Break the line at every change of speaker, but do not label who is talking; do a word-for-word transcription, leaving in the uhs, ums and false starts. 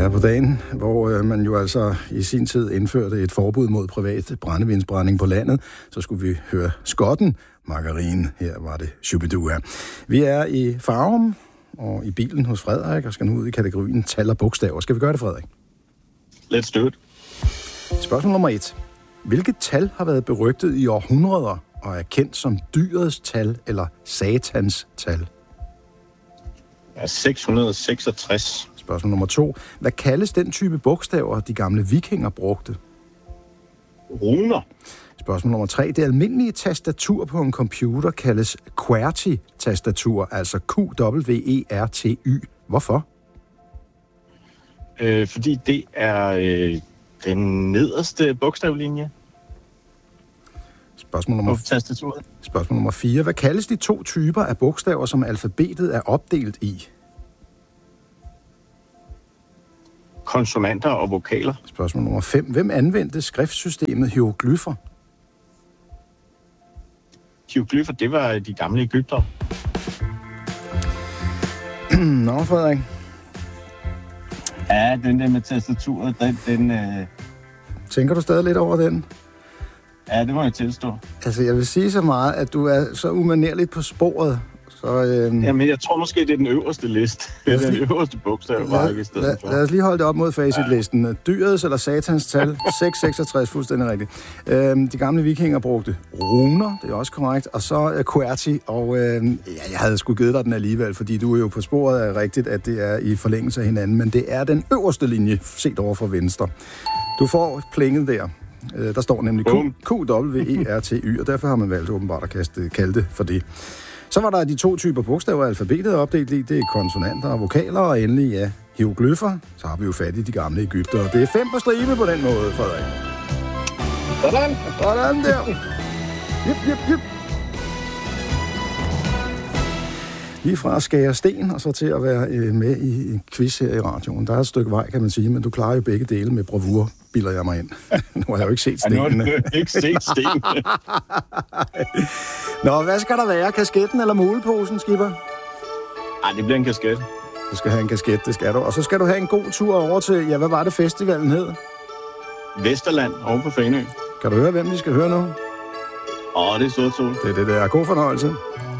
Ja, på dagen, hvor øh, man jo altså i sin tid indførte et forbud mod privat brændevinsbrænding på landet, så skulle vi høre skotten Margarine. Her var det Shubidua. Vi er i Farum og i bilen hos Frederik og skal nu ud i kategorien tal og bogstaver. Skal vi gøre det, Frederik?
Let's do it.
Spørgsmål nummer et. Hvilket tal har været berygtet i århundreder og er kendt som dyrets tal eller satans tal?
Ja, seks hundrede og seksogtres.
Spørgsmål nummer to. Hvad kaldes den type bogstaver, de gamle vikinger brugte?
Runer.
Spørgsmål nummer tre. Det almindelige tastatur på en computer kaldes QWERTY-tastatur, altså Q W E R T Y. Hvorfor?
Øh, fordi det er øh, den nederste bogstavlinje.
Spørgsmål nummer,
på tastaturet.
Spørgsmål nummer fire. Hvad kaldes de to typer af bogstaver, som alfabetet er opdelt i?
Konsonanter og vokaler.
Spørgsmål nummer fem. Hvem anvendte skriftsystemet hieroglyffer?
Hieroglyffer, det var de gamle egyptere.
Nå, Frederik.
Ja, den der med tastaturet, den... den øh...
Tænker du stadig lidt over den?
Ja, det må jeg tilstå.
Altså, jeg vil sige så meget, at du er så umanerligt på sporet. Så, øhm...
Jamen, jeg tror måske, det er den øverste liste. Det er den lige... øverste bogstav,
lad,
i stedet for.
Lad, lad os lige holde det op mod facitlisten. Ja. Dyrets eller satans tal, seks hundrede og seksogtres, fuldstændig rigtigt. Øhm, de gamle vikinger brugte runer, det er også korrekt, og så uh, QWERTY, og øh, ja, jeg havde sgu givet dig den alligevel, fordi du er jo på sporet af rigtigt, at det er i forlængelse af hinanden, men det er den øverste linje, set over fra venstre. Du får plinget der. Der står nemlig Q W E R T Y, og derfor har man valgt åbenbart at kaste, kalde det for det. Så var der de to typer bogstaver, alfabetet er opdelt i. Det er konsonanter og vokaler, og endelig, ja, hieroglyffer. Så har vi jo fat i de gamle egyptere. Det er fem på stribe på den måde, Frederik.
Sådan.
Sådan der. Jip, jip, jip. Lige fra at skære sten, og så til at være øh, med i en quiz her i radioen. Der er et stykke vej, kan man sige, men du klarer jo begge dele med bravur, bilder jeg mig ind. Nu har jeg jo ikke set stenene.
Ja, nu har du ikke set stenene.
Nå, hvad skal der være? Kasketten eller muleposen, skipper?
Ej, det bliver en kasket.
Du skal have en kasket, det skal du. Og så skal du have en god tur over til, ja, hvad var det festivalen hed?
Vesterland, over på Fanø.
Kan du høre, hvem vi skal høre nu?
Åh, det er sødt sol.
Det er det der. God fornøjelse.